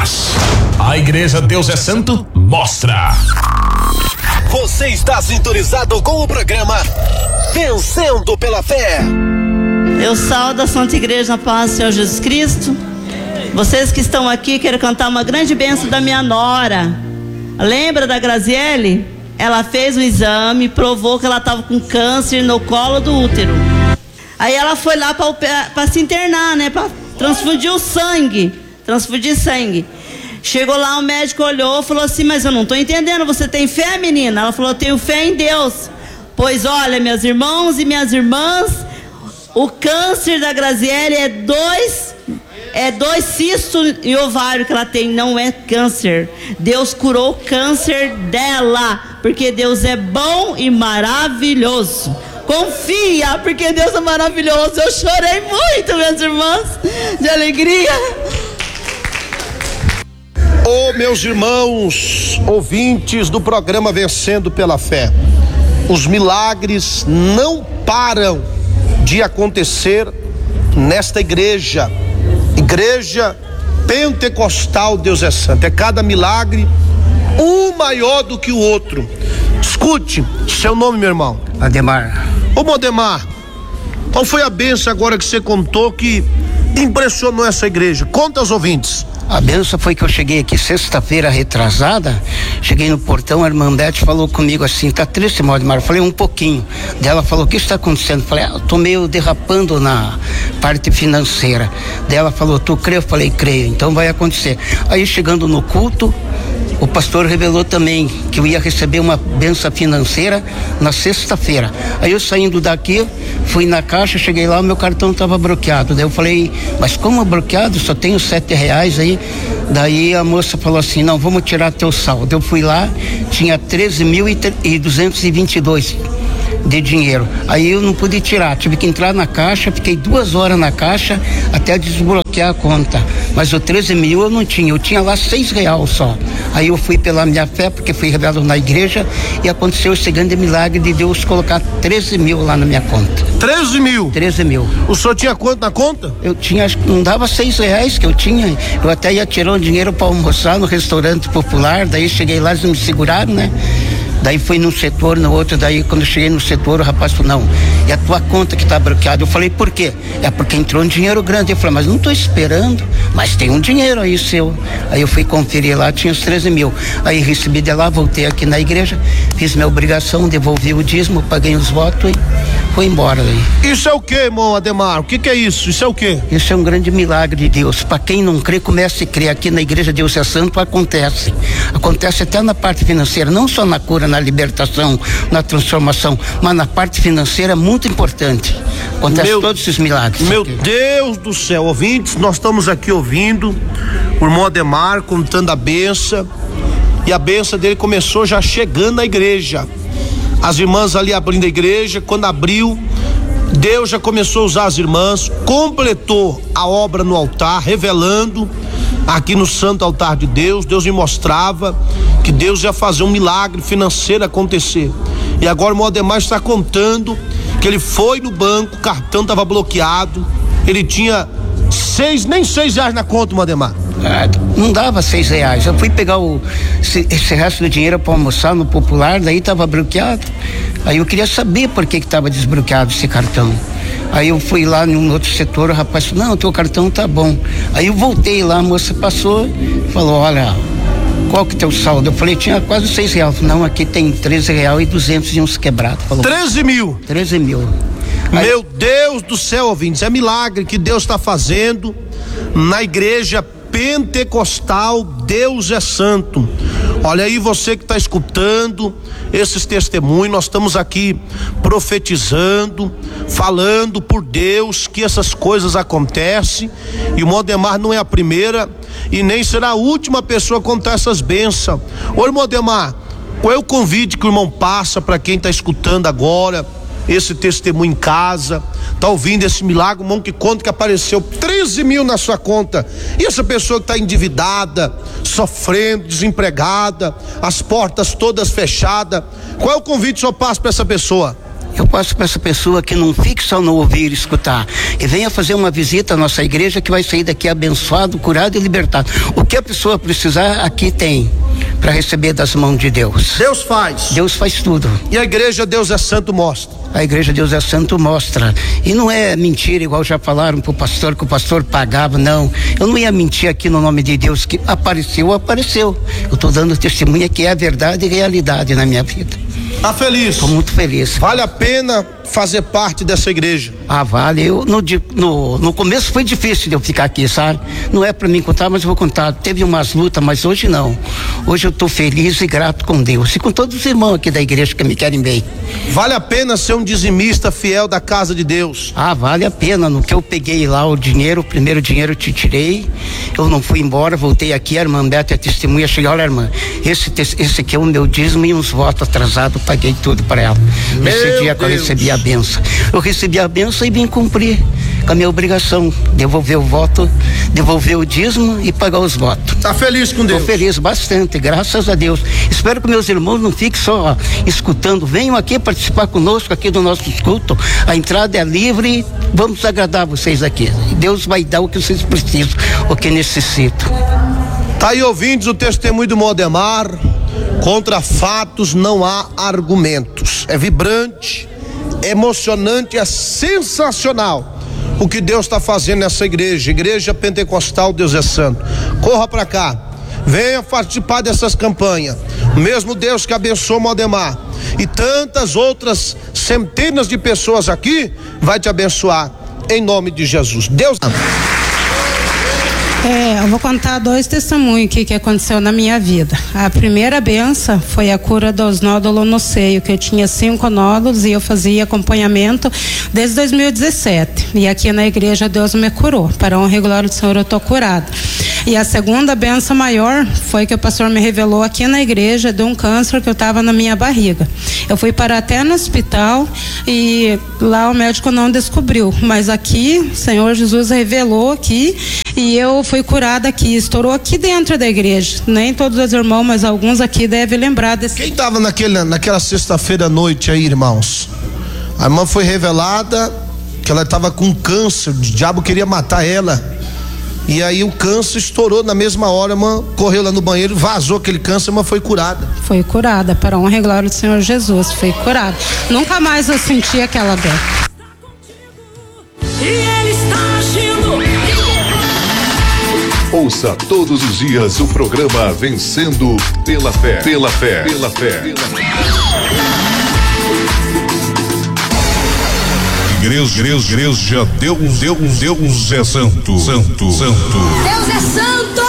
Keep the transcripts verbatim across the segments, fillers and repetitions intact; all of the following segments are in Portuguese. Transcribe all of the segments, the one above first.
Goiás. A Igreja Deus é Santo mostra. Você está sintonizado com o programa Vencendo pela Fé. Eu saúdo a Santa Igreja na paz do Senhor Jesus Cristo. Vocês que estão aqui, quero cantar uma grande bênção da minha nora. Lembra da Graziele? Ela fez o exame, provou que ela estava com câncer no colo do útero. Aí ela foi lá para se internar, né? Para transfundir o sangue. Transfundir sangue. Chegou lá, o médico olhou e falou assim: mas eu não estou entendendo, você tem fé, menina? Ela falou: eu tenho fé em Deus. Pois olha, meus irmãos e minhas irmãs, o câncer da Graziele é dois, é dois cistos em ovário que ela tem, não é câncer. Deus curou o câncer dela, porque Deus é bom e maravilhoso. Confia, porque Deus é maravilhoso. Eu chorei muito, minhas irmãs, de alegria. Ô, meus irmãos, ouvintes do programa Vencendo pela Fé, os milagres não param de acontecer nesta igreja, Igreja Pentecostal Deus é Santo. É cada milagre um maior do que o outro. Escute, seu nome, meu irmão? Ademar. Ô, Ademar, qual foi a bênção agora que você contou que impressionou essa igreja? Conta aos ouvintes. A benção foi que eu cheguei aqui sexta-feira retrasada, cheguei no portão, a irmã Beth falou comigo assim: tá triste, Ademar? Eu falei: um pouquinho. Daí ela falou: o que está acontecendo? Eu falei: ah, eu tô meio derrapando na parte financeira. Daí ela falou: tu crê? Eu falei: creio, então vai acontecer. Aí chegando no culto, o pastor revelou também que eu ia receber uma benção financeira na sexta-feira. Aí eu saindo daqui, fui na caixa, cheguei lá, o meu cartão estava bloqueado. Daí eu falei: mas como bloqueado? Só tenho sete reais aí. Daí a moça falou assim: não, vamos tirar teu saldo. Eu fui lá, tinha treze mil e duzentos e vinte e dois de dinheiro. Aí eu não pude tirar, tive que entrar na caixa, fiquei duas horas na caixa até desbloquear a conta. Mas o treze mil eu não tinha, eu tinha lá seis real só. Aí eu fui pela minha fé, porque fui revelado na igreja, e aconteceu esse grande milagre de Deus colocar treze mil lá na minha conta. treze mil? treze mil. O senhor tinha quanto na conta? Eu tinha, acho que não dava seis reais que eu tinha. Eu até ia tirar um dinheiro para almoçar no restaurante popular, daí cheguei lá, eles me seguraram, né? Daí fui num setor, no outro, daí quando eu cheguei no setor, o rapaz falou: não, é a tua conta que tá bloqueada. Eu falei: por quê? É porque entrou um dinheiro grande. Eu falei: mas não tô esperando, mas tem um dinheiro aí seu. Aí eu fui conferir lá, tinha os treze mil. Aí recebi de lá, voltei aqui na igreja, fiz minha obrigação, devolvi o dízimo, paguei os votos e foi embora daí. Isso é o que, irmão Ademar? O que que é isso? Isso é o que? Isso é um grande milagre de Deus. Para quem não crê, comece a crer. Aqui na igreja Deus é Santo acontece. Acontece até na parte financeira, não só na cura, na libertação, na transformação, mas na parte financeira é muito importante. Acontece meu, todos esses milagres. Meu aqui. Deus do céu, ouvintes, nós estamos aqui ouvindo o irmão Ademar contando a benção, e a benção dele começou já chegando na igreja. As irmãs ali abrindo a igreja, quando abriu, Deus já começou a usar as irmãs, completou a obra no altar, revelando aqui no santo altar de Deus. Deus me mostrava que Deus ia fazer um milagre financeiro acontecer. E agora o irmão Ademar está contando que ele foi no banco, o cartão estava bloqueado, ele tinha seis, nem seis reais na conta, irmão Ademar. Ah, não dava seis reais. Eu fui pegar o, esse, esse resto do dinheiro para almoçar no popular, daí estava bloqueado. Aí eu queria saber por que que estava desbloqueado esse cartão. Aí eu fui lá num outro setor, o rapaz falou: não, teu cartão tá bom. Aí eu voltei lá, a moça passou, falou: olha, qual que é teu saldo? Eu falei: tinha quase seis reais. Falei: não, aqui tem treze reais e duzentos e uns quebrados. Falou: treze mil? treze mil. Aí, meu Deus do céu, ouvintes, é milagre que Deus está fazendo na igreja Pentecostal Deus é Santo. Olha aí, você que está escutando esses testemunhos, nós estamos aqui profetizando, falando por Deus que essas coisas acontecem, e o Ademar não é a primeira e nem será a última pessoa a contar essas bênçãos. Ô, irmão Ademar, qual é o convite que o irmão passa para quem está escutando agora esse testemunho em casa, tá ouvindo esse milagre, um monte que conta que apareceu treze mil na sua conta, e essa pessoa que está endividada, sofrendo, desempregada, as portas todas fechadas, qual é o convite que o senhor passa para essa pessoa? Eu passo para essa pessoa que não fique só no ouvir e escutar, que venha fazer uma visita à nossa igreja, que vai sair daqui abençoado, curado e libertado. O que a pessoa precisar, aqui tem para receber das mãos de Deus. Deus faz. Deus faz tudo. E a igreja Deus é Santo mostra. A igreja Deus é Santo mostra. E não é mentira, igual já falaram pro pastor, que o pastor pagava, não. Eu não ia mentir aqui no nome de Deus, que apareceu, apareceu. Eu tô dando testemunha que é a verdade e realidade na minha vida. Tá feliz? Tô muito feliz. Vale a pena fazer parte dessa igreja? Ah, vale. Eu, no, no, no começo foi difícil de eu ficar aqui, sabe? Não é pra mim contar, mas eu vou contar. Teve umas lutas, mas hoje não. Hoje eu tô feliz e grato com Deus e com todos os irmãos aqui da igreja que me querem bem. Vale a pena ser um dizimista fiel da casa de Deus? Ah, vale a pena. No que eu peguei lá o dinheiro, o primeiro dinheiro eu te tirei, eu não fui embora, voltei aqui, a irmã Beta, a testemunha, cheguei, olha, irmã, esse, esse aqui é o meu dízimo e uns votos atrasados, paguei tudo para ela. Meu Nesse dia que eu recebi a benção. Eu recebi a benção e vim cumprir com a minha obrigação, devolver o voto, devolver o dízimo e pagar os votos. Tá feliz com Deus? Tô feliz bastante, graças a Deus. Espero que meus irmãos não fiquem só escutando, venham aqui participar conosco aqui do nosso culto. A entrada é livre, vamos agradar vocês aqui. Deus vai dar o que vocês precisam, o que necessitam. Tá aí, ouvintes, o testemunho do Modemar. Contra fatos não há argumentos. É vibrante, é emocionante, é sensacional o que Deus está fazendo nessa igreja, Igreja Pentecostal Deus é Santo. Corra para cá, venha participar dessas campanhas. O mesmo Deus que abençoou Modemar e tantas outras centenas de pessoas aqui vai te abençoar em nome de Jesus. Deus. É, eu vou contar dois testemunhos que, que aconteceu na minha vida. A primeira benção foi a cura dos nódulos no seio, que eu tinha cinco nódulos e eu fazia acompanhamento desde dois mil e dezessete. E aqui na igreja Deus me curou. Para a honra e glória do Senhor, eu tô curada. E a segunda benção maior foi que o pastor me revelou aqui na igreja de um câncer que eu estava na minha barriga. Eu fui parar até no hospital e lá o médico não descobriu, mas aqui o Senhor Jesus revelou aqui e eu fui curada aqui, estourou aqui dentro da igreja. Nem todos os irmãos, mas alguns aqui devem lembrar desse. Quem estava naquele, naquela sexta-feira à noite aí, irmãos? A irmã foi revelada que ela estava com câncer, o diabo queria matar ela. E aí o câncer estourou na mesma hora, a irmã correu lá no banheiro, vazou aquele câncer, mas foi curada. Foi curada, para a honra e glória do Senhor Jesus, foi curada. Nunca mais eu senti aquela dor. E ele está agindo. Ouça todos os dias o programa Vencendo pela Fé. Pela Fé. Pela Fé. Pela Fé. Igreja, igreja, igreja, Deus, Deus, Deus é santo, santo, santo. Deus é santo!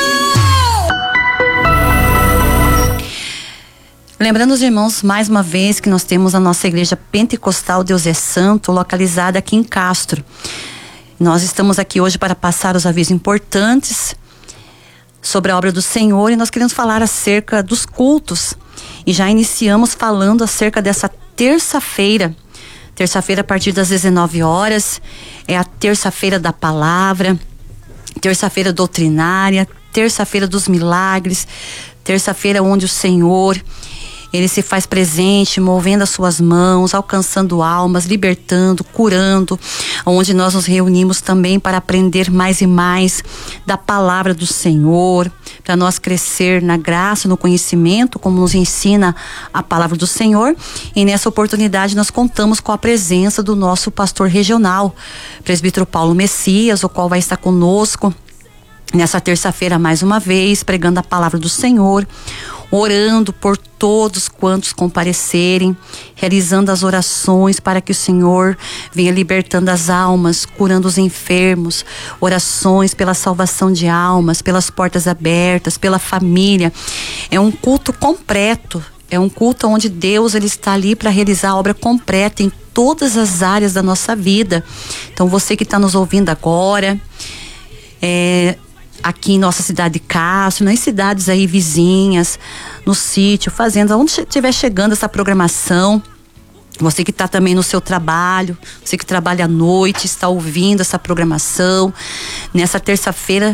Lembrando os irmãos, mais uma vez, que nós temos a nossa igreja pentecostal Deus é Santo, localizada aqui em Castro. Nós estamos aqui hoje para passar os avisos importantes sobre a obra do Senhor e nós queremos falar acerca dos cultos. E já iniciamos falando acerca dessa terça-feira. Terça-feira a partir das dezenove horas, é a terça-feira da palavra, terça-feira doutrinária, terça-feira dos milagres, terça-feira onde o Senhor, Ele se faz presente, movendo as suas mãos, alcançando almas, libertando, curando, onde nós nos reunimos também para aprender mais e mais da palavra do Senhor, para nós crescer na graça, no conhecimento, como nos ensina a palavra do Senhor. E nessa oportunidade nós contamos com a presença do nosso pastor regional, presbítero Paulo Messias, o qual vai estar conosco nessa terça-feira mais uma vez, pregando a palavra do Senhor, orando por todos quantos comparecerem, realizando as orações para que o Senhor venha libertando as almas, curando os enfermos, orações pela salvação de almas, pelas portas abertas, pela família. É um culto completo, é um culto onde Deus ele está ali para realizar a obra completa em todas as áreas da nossa vida. Então você que está nos ouvindo agora, é... aqui em nossa cidade de Castro, nas cidades aí vizinhas, no sítio, fazenda, onde estiver chegando essa programação, você que está também no seu trabalho, você que trabalha à noite, está ouvindo essa programação, nessa terça-feira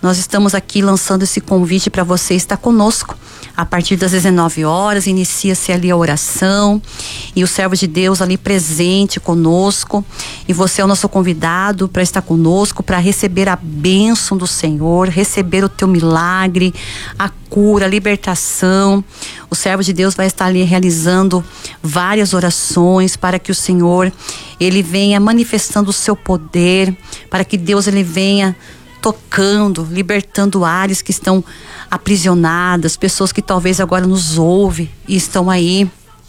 nós estamos aqui lançando esse convite para você estar conosco. A partir das dezenove horas, inicia-se ali a oração e o servo de Deus ali presente conosco. E você é o nosso convidado para estar conosco, para receber a bênção do Senhor, receber o teu milagre, a cura, a libertação. O servo de Deus vai estar ali realizando várias orações para que o Senhor, ele venha manifestando o seu poder, para que Deus, ele venha tocando, libertando áreas que estão aprisionadas, pessoas que talvez agora nos ouvem e estão aí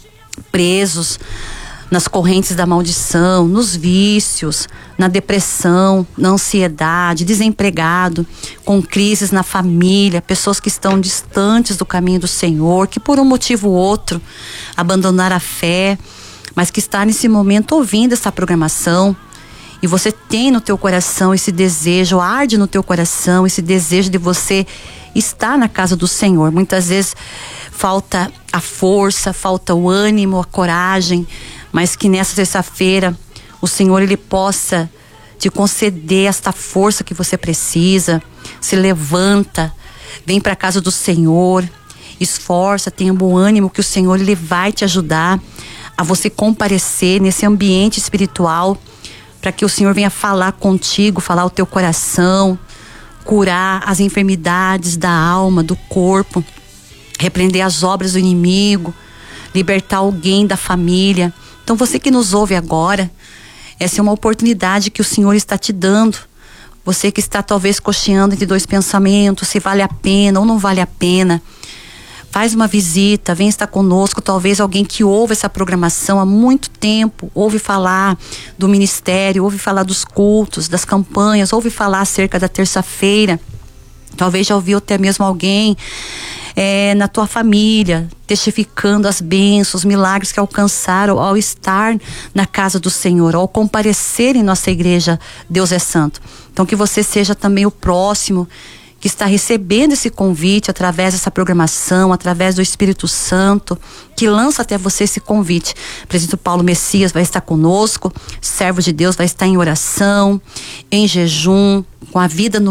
presos nas correntes da maldição, nos vícios, na depressão, na ansiedade, desempregado, com crises na família, pessoas que estão distantes do caminho do Senhor, que por um motivo ou outro abandonaram a fé, mas que está nesse momento ouvindo essa programação. E você tem no teu coração esse desejo, arde no teu coração esse desejo de você estar na casa do Senhor. Muitas vezes falta a força, falta o ânimo, a coragem, mas que nessa terça-feira o Senhor, ele possa te conceder esta força que você precisa. Se levanta, vem para a casa do Senhor, esforça, tenha bom ânimo, que o Senhor, ele vai te ajudar a você comparecer nesse ambiente espiritual, para que o Senhor venha falar contigo, falar o teu coração, curar as enfermidades da alma, do corpo, repreender as obras do inimigo, libertar alguém da família. Então você que nos ouve agora, essa é uma oportunidade que o Senhor está te dando. Você que está talvez cocheando entre dois pensamentos, se vale a pena ou não vale a pena, faz uma visita, vem estar conosco. Talvez alguém que ouve essa programação há muito tempo, ouve falar do ministério, ouve falar dos cultos, das campanhas, ouve falar acerca da terça-feira. Talvez já ouviu até mesmo alguém é, na tua família testificando as bênçãos, os milagres que alcançaram ao estar na casa do Senhor, ao comparecer em nossa igreja Deus é Santo. Então que você seja também o próximo que está recebendo esse convite através dessa programação, através do Espírito Santo, que lança até você esse convite. O presbítero Paulo Messias vai estar conosco, servo de Deus vai estar em oração, em jejum, com a vida no